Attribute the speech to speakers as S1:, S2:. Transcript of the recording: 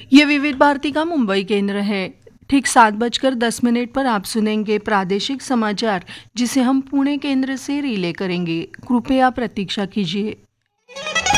S1: ये विविध भारती का मुंबई केंद्र है। ठीक 7:10 पर आप सुनेंगे प्रादेशिक समाचार, जिसे हम पुणे केंद्र से रिले करेंगे। कृपया प्रतीक्षा कीजिए।